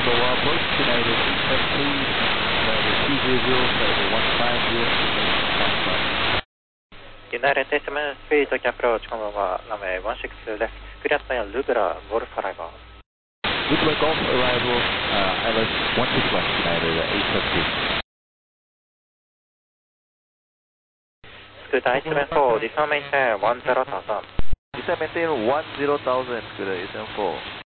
Lower approach, United 8 please, United 87 speed, Tokyo approach, Honolulu, runway 16 left, clear to Lubra, Golf arrival. Lubra Golf arrival, ILS 161, United 872. Scoot 874, descend maintain 10,000. Descend maintain 10,000, Scooter 874.